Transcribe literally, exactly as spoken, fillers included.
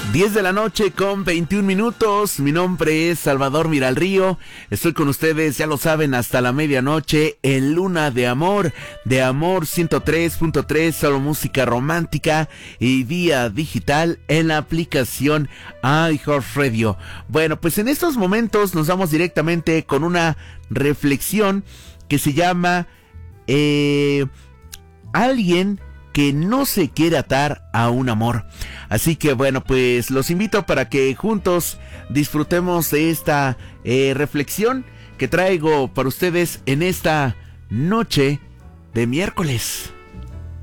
diez de la noche con veintiún minutos. Mi nombre es Salvador Miralrío. Estoy con ustedes, ya lo saben, hasta la medianoche en Luna de Amor, de Amor ciento tres punto tres, solo música romántica y vía digital en la aplicación iHeartRadio. Bueno, pues en estos momentos nos vamos directamente con una reflexión que se llama eh, Alguien que no se quiere atar a un amor. Así que bueno, pues los invito para que juntos disfrutemos de esta eh, reflexión que traigo para ustedes en esta noche de miércoles.